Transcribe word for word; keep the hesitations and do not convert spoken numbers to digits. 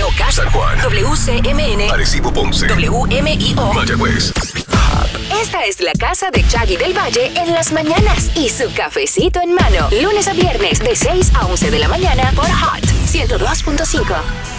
Loca, San Juan, W C M N, Arecibo, Ponce, W M I O, Mayagüez. Esta es la casa de Chaggy del Valle en las mañanas y su cafecito en mano. Lunes a viernes de seis a once de la mañana por Hot ciento dos punto cinco.